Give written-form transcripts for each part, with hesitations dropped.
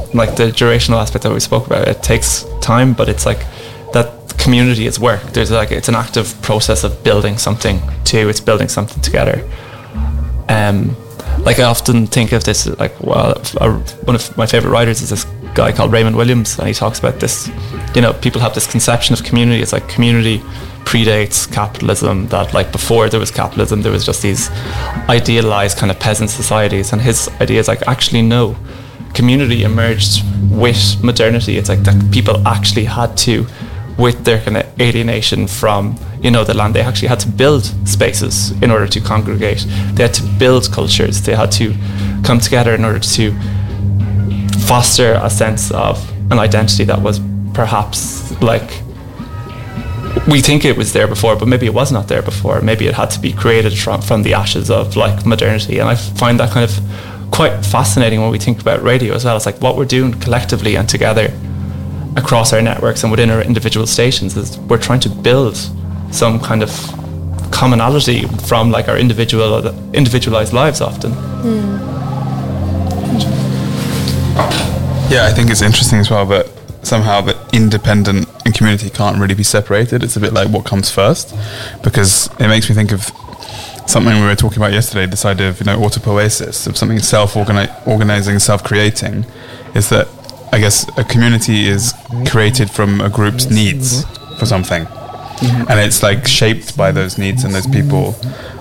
like the durational aspect that we spoke about, it takes time, but it's like that community is work. There's like, it's an active process of building something too. It's building something together. Like I often think of this, like, well, one of my favorite writers is this guy called Raymond Williams, and he talks about this, you know, people have this conception of community. It's like community predates capitalism, that like before there was capitalism, there was just these idealized kind of peasant societies, and his idea is like, actually no, community emerged with modernity. It's like that people actually had to, with their kind of alienation from, you know, the land, they actually had to build spaces in order to congregate. They had to build cultures. They had to come together in order to foster a sense of an identity that was perhaps like, we think it was there before, but maybe it was not there before. Maybe it had to be created from the ashes of like modernity. And I find that kind of quite fascinating when we think about radio as well. It's like what we're doing collectively and together across our networks and within our individual stations is we're trying to build some kind of commonality from like our individualized lives often. Yeah, I think it's interesting as well that somehow the independent and community can't really be separated. It's a bit like what comes first, because it makes me think of something we were talking about yesterday, this idea of, you know, autopoiesis, of something self-organizing, self-creating, is that I guess a community is created from a group's needs for something. And it's like shaped by those needs and those people.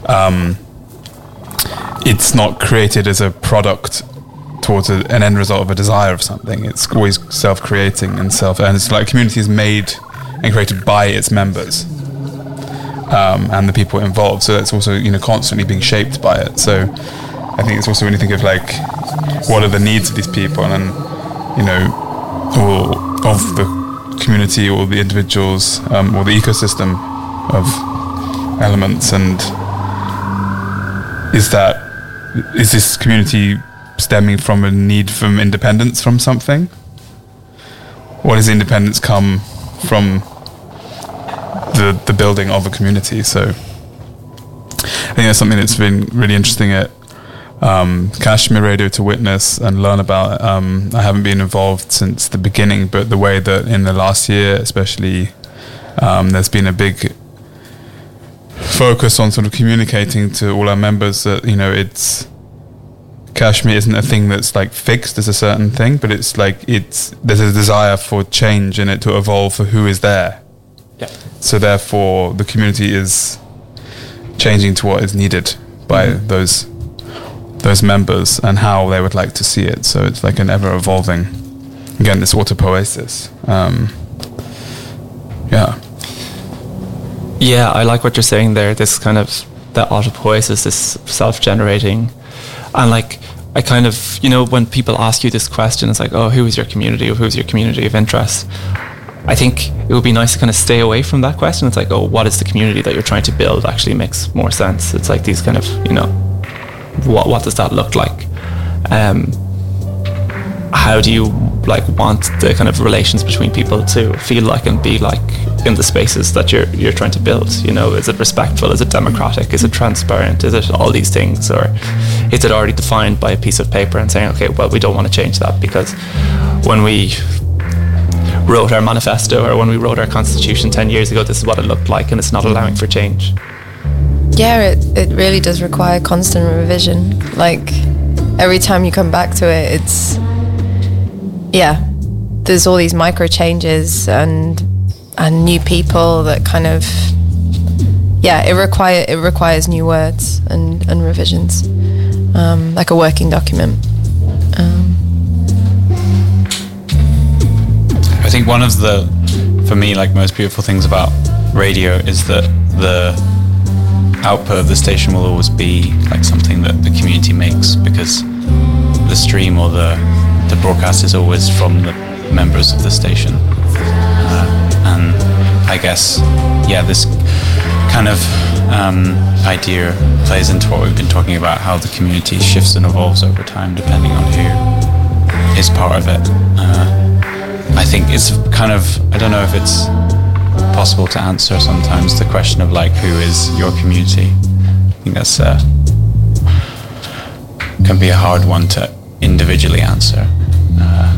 It's not created as a product towards an end result of a desire of something. It's always self-creating and it's like community is made and created by its members and the people involved. So that's also, you know, constantly being shaped by it. So I think it's also when you think of like what are the needs of these people, and then, you know, or of the community or the individuals or the ecosystem of elements, and is this community stemming from a need from independence from something? Or does independence come from the building of a community? So I think that's something that's been really interesting at Kashmir Radio to witness and learn about. I haven't been involved since the beginning, but the way that in the last year especially there's been a big focus on sort of communicating to all our members that, you know, Kashmir isn't a thing that's like fixed as a certain thing, but it's like there's a desire for change in it to evolve for who is there. Yeah. So therefore the community is changing to what is needed by those members and how they would like to see it. So it's like an ever evolving, again, this autopoiesis. Yeah, I like what you're saying there. This kind of that autopoiesis, this self-generating, and like I kind of, you know, when people ask you this question, it's like, oh, who is your community, or who's your community of interest? I think it would be nice to kind of stay away from that question. It's like, oh, what is the community that you're trying to build? Actually makes more sense. It's like these kind of, you know, what does that look like? How do you like want the kind of relations between people to feel like and be like in the spaces that you're trying to build? You know, is it respectful? Is it democratic? Is it transparent? Is it all these things? Or is it already defined by a piece of paper and saying, okay, well, we don't want to change that because when we wrote our manifesto or when we wrote our constitution 10 years ago, this is what it looked like, and it's not allowing for change. Yeah, it really does require constant revision. Like every time you come back to it, there's all these micro changes and new people that kind of, it requires new words and revisions, like a working document. I think one of the, for me, like most beautiful things about radio is that the output of the station will always be like something that the community makes, because the stream or the broadcast is always from the members of the station. And I guess, this kind of idea plays into what we've been talking about, how the community shifts and evolves over time depending on who is part of it. I think it's kind of, I don't know if it's possible to answer sometimes the question of like, who is your community? I think that's can be a hard one to individually answer.